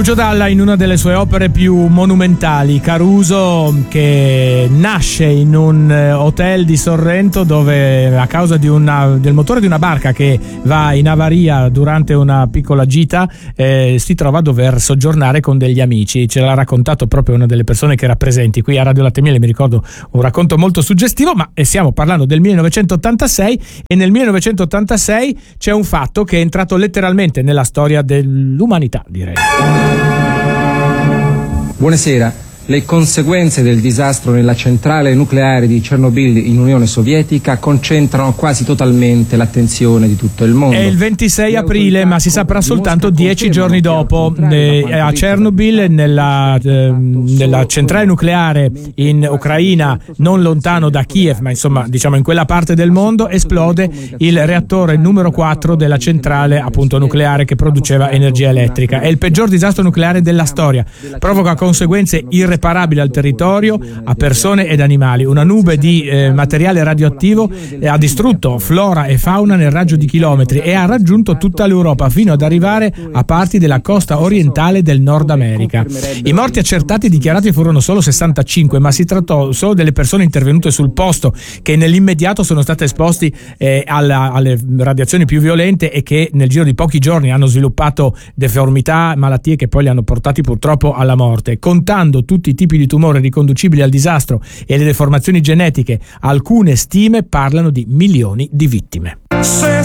Lucio Dalla in una delle sue opere più monumentali, Caruso, che nasce in un hotel di Sorrento dove a causa del motore di una barca che va in avaria durante una piccola gita si trova a dover soggiornare con degli amici. Ce l'ha raccontato proprio una delle persone che era presenti qui a Radio Latte Miele, mi ricordo un racconto molto suggestivo, ma stiamo parlando del 1986 e nel 1986 c'è un fatto che è entrato letteralmente nella storia dell'umanità, direi. Buonasera. Le conseguenze del disastro nella centrale nucleare di Chernobyl in Unione Sovietica concentrano quasi totalmente l'attenzione di tutto il mondo. È il 26 aprile, ma si saprà soltanto 10 giorni dopo. A Chernobyl, nella centrale nucleare in Ucraina, non lontano da Kiev, ma insomma diciamo in quella parte del mondo, esplode il reattore numero 4 della centrale appunto nucleare che produceva energia elettrica. È il peggior disastro nucleare della storia. Provoca conseguenze irreparabili al territorio, a persone ed animali. Una nube di materiale radioattivo ha distrutto flora e fauna nel raggio di chilometri e ha raggiunto tutta l'Europa fino ad arrivare a parti della costa orientale del Nord America. I morti accertati e dichiarati furono solo 65, ma si trattò solo delle persone intervenute sul posto che nell'immediato sono state esposti alle radiazioni più violente e che nel giro di pochi giorni hanno sviluppato deformità, malattie che poi li hanno portati purtroppo alla morte. Contando tutti i tipi di tumore riconducibili al disastro e le deformazioni genetiche, alcune stime parlano di milioni di vittime.